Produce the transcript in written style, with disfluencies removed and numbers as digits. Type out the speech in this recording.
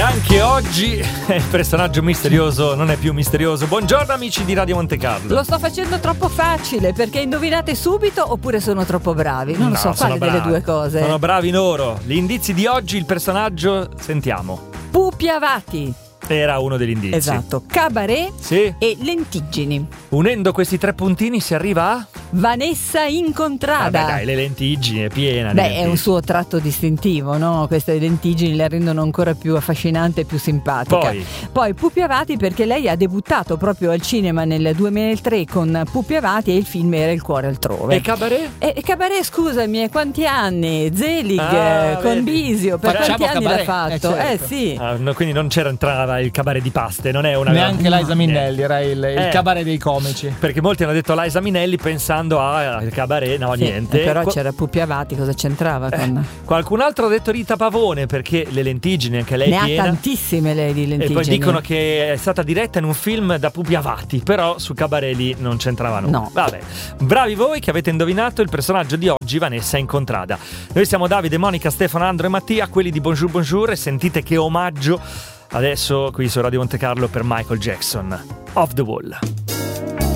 Anche oggi il personaggio misterioso non è più misterioso. Buongiorno amici di Radio Monte Carlo. Lo sto facendo troppo facile perché indovinate subito oppure sono troppo bravi? Non lo so, quale delle due cose? Sono bravi loro. Gli indizi di oggi, il personaggio, sentiamo. Pupi Avati. Era uno degli indizi. Esatto. Cabaret sì. E Lentiggini. Unendo questi tre puntini si arriva a... Vanessa Incontrada. Vabbè dai, le lentiggini è piena. Beh, è un suo tratto distintivo, no? Queste lentiggini la rendono ancora più affascinante e più simpatica. Poi Pupi Avati, perché lei ha debuttato proprio al cinema nel 2003 con Pupi Avati e il film era Il cuore altrove. E Cabaret? E Cabaret, scusami, quanti anni? Zelig con Bisio, per quanti anni l'ha fatto? Certo. Sì. Quindi non entrava il cabaret di paste, non è una... Neanche Liza Minnelli, era il cabaret dei comici. Perché molti hanno detto Liza Minnelli pensando al cabaret, no, sì, niente. Però c'era Pupi Avati, cosa c'entrava con... Qualcun altro ha detto Rita Pavone, perché le lentiggini, anche lei ne piena. ha tantissime lei di lentiggini. E poi dicono che è stata diretta in un film da Pupi Avati, però su cabaret lì non c'entravano. No. Vabbè, bravi voi che avete indovinato il personaggio di oggi, Vanessa Incontrada. Noi siamo Davide, Monica, Stefano, Andro e Mattia, quelli di Bonjour Bonjour, e sentite che omaggio adesso qui su Radio Monte Carlo per Michael Jackson, Off the Wall.